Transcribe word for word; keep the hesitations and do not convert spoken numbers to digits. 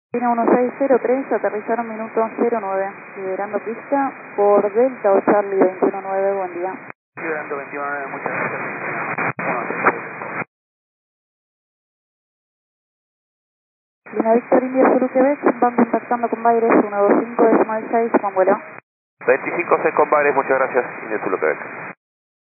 Línea uno seis cero tres, aterrizaron minuto cero nueve, liberando pista por Delta o Charlie veintiuno nueve, buen día. Liberando veintiuno nueve, muchas gracias. Línea Víctor India Zulu Quebec, van contactando con Baires uno dos cinco decimal seis, con vuelo. veinticinco seis con Baires, muchas gracias. India Zulu Quebec.